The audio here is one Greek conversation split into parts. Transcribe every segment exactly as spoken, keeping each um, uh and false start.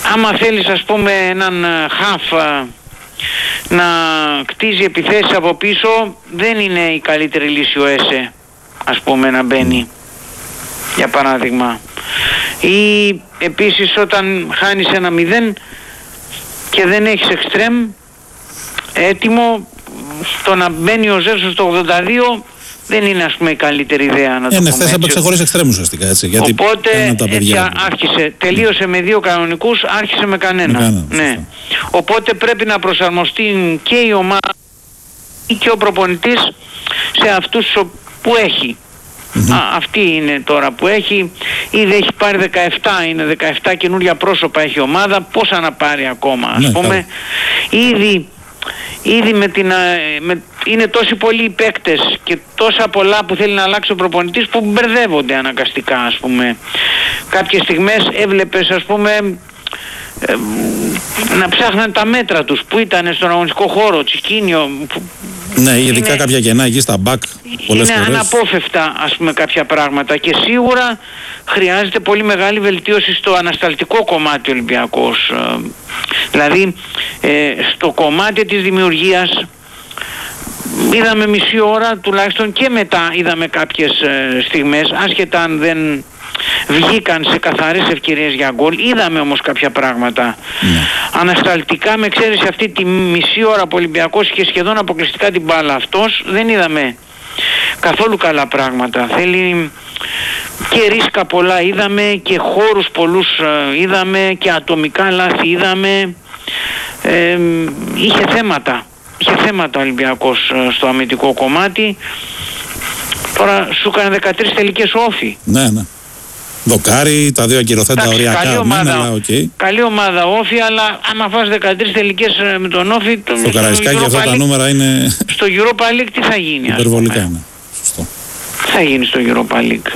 άμα θέλεις ας πούμε έναν χαφ να κτίζει επιθέσεις από πίσω, δεν είναι η καλύτερη λύση ο Έσε ας πούμε να μπαίνει, για παράδειγμα. Ή επίσης όταν χάνεις ένα μηδέν και δεν έχεις εξτρέμ έτοιμο, το να μπαίνει ο Ζέρσος στο ογδόντα δύο δεν είναι ας πούμε η καλύτερη ιδέα, να το πούμε. Ναι, χθες έπαιξε χωρίς εξτρέμ ουσιαστικά, έτσι. Γιατί οπότε έτσι άρχισε, τελείωσε με δύο κανονικούς, άρχισε με κανένα. Με κανένα ναι. Οπότε πρέπει να προσαρμοστεί και η ομάδα και ο προπονητής σε αυτούς που έχει. Mm-hmm. Α, αυτή είναι τώρα που έχει, ήδη έχει πάρει δεκαεπτά, είναι δεκαεπτά καινούρια πρόσωπα έχει η ομάδα, πόσα να πάρει ακόμα ας ναι, πούμε. Ήδη Ήδη με την, με, είναι τόσοι πολλοί οι παίκτες και τόσα πολλά που θέλει να αλλάξει ο προπονητής που μπερδεύονται αναγκαστικά ας πούμε. Κάποιες στιγμές έβλεπες ας πούμε ε, να ψάχναν τα μέτρα τους που ήταν στον αγωνιστικό χώρο, Τσικίνιο. Ναι, ειδικά είναι, κάποια κενά εκεί στα μπακ πολλές είναι φορές. αναπόφευκτα ας πούμε κάποια πράγματα και σίγουρα χρειάζεται πολύ μεγάλη βελτίωση στο ανασταλτικό κομμάτι Ολυμπιακός. Δηλαδή ε, στο κομμάτι της δημιουργίας είδαμε μισή ώρα τουλάχιστον και μετά είδαμε κάποιες ε, στιγμές, άσχετα αν δεν βγήκαν σε καθαρές ευκαιρίες για γκολ, είδαμε όμως κάποια πράγματα. Mm. Ανασταλτικά με εξαίρεση αυτή τη μισή ώρα που ο Ολυμπιακός είχε σχεδόν αποκλειστικά την μπάλα αυτός, δεν είδαμε καθόλου καλά πράγματα. Θέλει και ρίσκα πολλά είδαμε και χώρους πολλούς είδαμε και ατομικά λάθη είδαμε. Ε, είχε θέματα είχε θέματα ο Ολυμπιακός στο αμυντικό κομμάτι. Τώρα σου έκανε δεκατρείς τελικές όφη. Ναι, ναι. Δοκάρι, τα δύο ακυρωθέντα οριακά. Καλή ομάδα, μένα, αλλά, okay. καλή ομάδα όφη, αλλά άμα φας δεκατρείς τελικές με τον όφη, στο, στο Καραϊσκάκι αυτά τα νούμερα είναι... Στο Europa League τι θα γίνει? Υπερβολικά, ναι. Σωστό. Τι θα γίνει στο Europa League?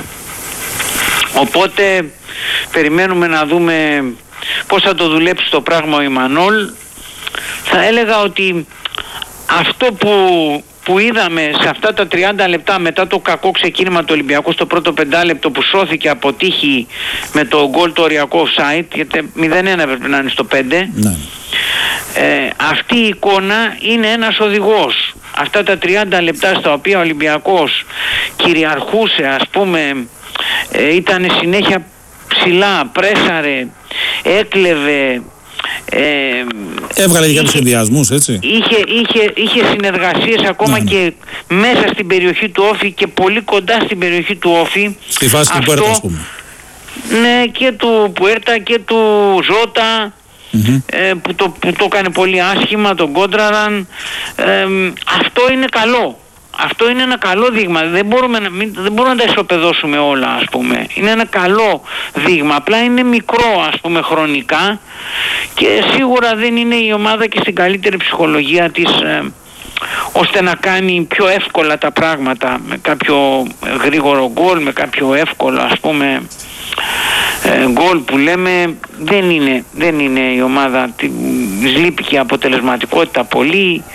Οπότε περιμένουμε να δούμε πώς θα το δουλέψει το πράγμα ο Ιμανόλ. Θα έλεγα ότι αυτό που, που είδαμε σε αυτά τα τριάντα λεπτά μετά το κακό ξεκίνημα του Ολυμπιακού στο πρώτο πεντάλεπτο που σώθηκε από τύχη με το γκολ το οριακό offside, γιατί μηδέν ένα έπρεπε να είναι στο πέντε, ναι. ε, αυτή η εικόνα είναι ένας οδηγός. Αυτά τα τριάντα λεπτά στα οποία ο Ολυμπιακός κυριαρχούσε, ας πούμε, ε, ήταν συνέχεια ψηλά, πρέσαρε, έκλεβε, Ε, έβγαλε και κάποιους συνδυασμούς, έτσι. Είχε, είχε, είχε συνεργασίες ακόμα ναι, και μέσα στην περιοχή του Όφη και πολύ κοντά στην περιοχή του Όφη. Στη φάση αυτό, του Πουέρτα, ας πούμε. Ναι, και του Πουέρτα και του Ζώτα, mm-hmm. ε, που, το, που το έκανε πολύ άσχημα, τον Κόντραραν. Ε, αυτό είναι καλό. Αυτό είναι ένα καλό δείγμα. Δεν μπορούμε να, μην, δεν μπορούμε να τα ισοπεδώσουμε όλα, ας πούμε. Είναι ένα καλό δείγμα. Απλά είναι μικρό, ας πούμε, χρονικά και σίγουρα δεν είναι η ομάδα και στην καλύτερη ψυχολογία της ε, ώστε να κάνει πιο εύκολα τα πράγματα με κάποιο γρήγορο γκολ, με κάποιο εύκολο, ας πούμε, ε, γκολ που λέμε. Δεν είναι, δεν είναι η ομάδα. Της λείπει και η αποτελεσματικότητα πολύ.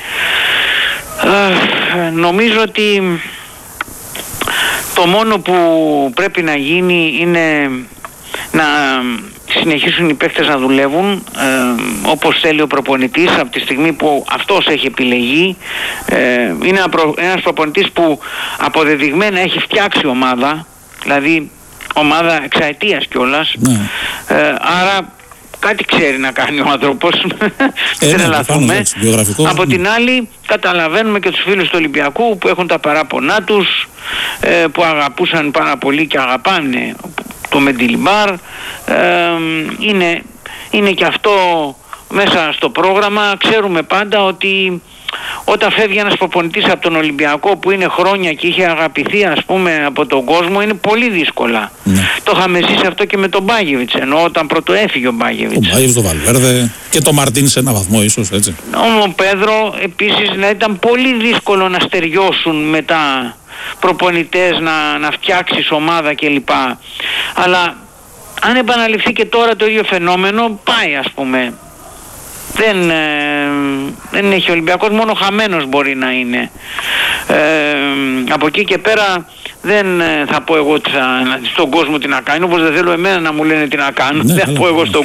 Uh, νομίζω ότι το μόνο που πρέπει να γίνει είναι να συνεχίσουν οι παίκτες να δουλεύουν uh, όπως θέλει ο προπονητής από τη στιγμή που αυτός έχει επιλεγεί. Uh, είναι ένας προπονητής που αποδεδειγμένα έχει φτιάξει ομάδα, δηλαδή ομάδα εξαετίας κιόλας. Mm. Uh, άρα κάτι ξέρει να κάνει ο άνθρωπος, δεν τρελαθούμε. Από την άλλη καταλαβαίνουμε και τους φίλους του Ολυμπιακού που έχουν τα παράπονά τους, ε, που αγαπούσαν πάρα πολύ και αγαπάνε το Μεντιλιμπάρ. Ε, είναι, είναι και αυτό μέσα στο πρόγραμμα. Ξέρουμε πάντα ότι όταν φεύγει ένας προπονητής από τον Ολυμπιακό που είναι χρόνια και είχε αγαπηθεί, ας πούμε, από τον κόσμο, είναι πολύ δύσκολα. Ναι. Το είχαμε ζήσει αυτό και με τον Μπάγεβιτς, ενώ όταν πρώτο έφυγε ο Μπάγεβιτς. Ο Μπάγεβιτς, τον Βαλβέρδε και το Μαρτίν σε ένα βαθμό ίσως, έτσι. Ο Πέδρο επίσης, δηλαδή ήταν πολύ δύσκολο να στεριώσουν μετά προπονητές, να, να φτιάξεις ομάδα κλπ. Αλλά αν επαναληφθεί και τώρα το ίδιο φαινόμενο, πάει, ας πούμε. Δεν, ε, δεν έχει ο Ολυμπιακός, μόνο χαμένος μπορεί να είναι. Ε, από εκεί και πέρα δεν ε, θα πω εγώ τι θα, στον κόσμο τι να κάνει, όπως δεν θέλω εμένα να μου λένε τι να κάνω. Ναι, δεν θα πω εγώ στον